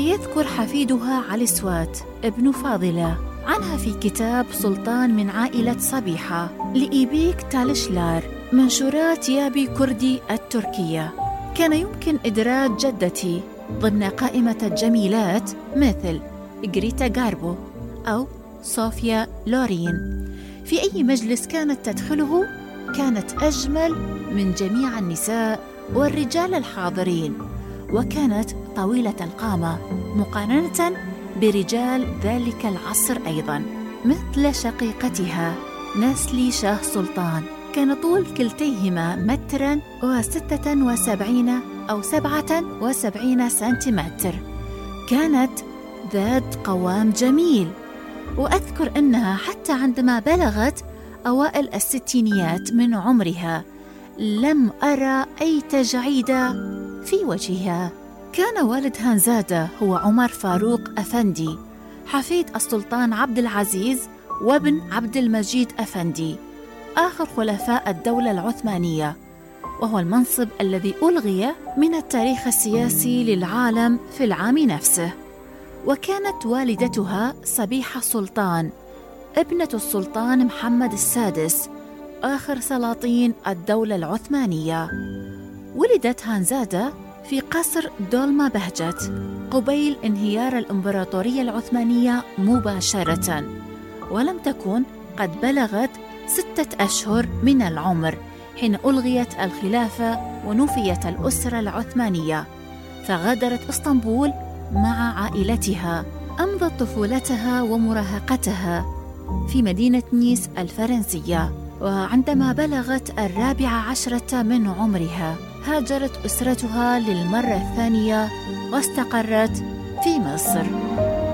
يذكر حفيدها علي سوات ابن فاضلة عنها في كتاب سلطان من عائلة صبيحة لإيبيك تالشلار منشورات يابي كردي التركية. كان يمكن إدراج جدتي ضمن قائمة الجميلات مثل غريتا غاربو أو صوفيا لورين. في أي مجلس كانت تدخله كانت أجمل من جميع النساء والرجال الحاضرين، وكانت طويلة القامة مقارنة برجال ذلك العصر أيضاً، مثل شقيقتها نسلي شاه سلطان. كان طول كلتيهما 1.76 أو 77 سنتيمتر. كانت ذات قوام جميل، وأذكر أنها حتى عندما بلغت أوائل الستينيات من عمرها لم أرى أي تجاعيد في وجهها. كان والد هانزادة هو عمر فاروق أفندي حفيد السلطان عبد العزيز وابن عبد المجيد أفندي آخر خلفاء الدولة العثمانية، وهو المنصب الذي ألغي من التاريخ السياسي للعالم في العام نفسه. وكانت والدتها صبيحة سلطان ابنة السلطان محمد السادس آخر سلاطين الدولة العثمانية. ولدت هانزادة في قصر دولما بهجت قبيل انهيار الإمبراطورية العثمانية مباشرة، ولم تكن قد بلغت 6 أشهر من العمر حين ألغيت الخلافة ونفيت الأسرة العثمانية، فغادرت إسطنبول مع عائلتها. أمضت طفولتها ومراهقتها في مدينة نيس الفرنسية، وعندما بلغت 14 من عمرها هاجرت أسرتها للمرة الثانية واستقرت في مصر.